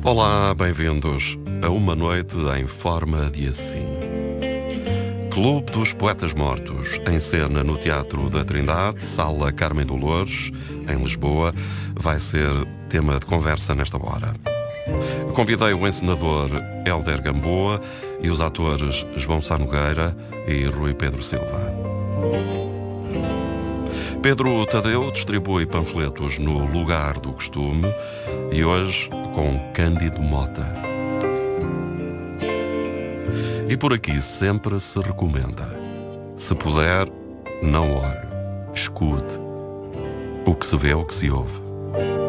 Olá, bem-vindos a uma noite em forma de assim. Clube dos Poetas Mortos, em cena no Teatro da Trindade, Sala Carmen Dolores, em Lisboa, vai ser tema de conversa nesta hora. Convidei o encenador Hélder Gamboa e os atores João Sá Nogueira e Rui Pedro Silva. Pedro Tadeu distribui panfletos no Lugar do Costume e hoje com Cândido Mota. E por aqui sempre se recomenda: se puder, não olhe, escute. O que se vê é o que se ouve.